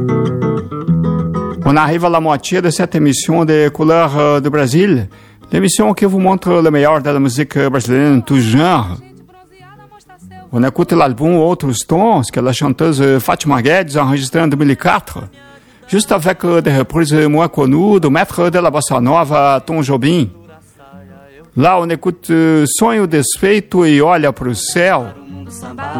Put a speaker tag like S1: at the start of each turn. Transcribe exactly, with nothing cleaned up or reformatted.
S1: On arrive à la moitié de cette émission des Couleurs du Brésil, l'émission qui vous montre le meilleur de la musique brésilienne, tout genre. On écoute l'album Outros Tons, que la chanteuse Fátima Guedes a enregistré en deux mille quatre, juste avec des reprises moins connues do maître de la bossa nova, Tom Jobim. Lá on écoute Sonho Desfeito e Olha pro Céu.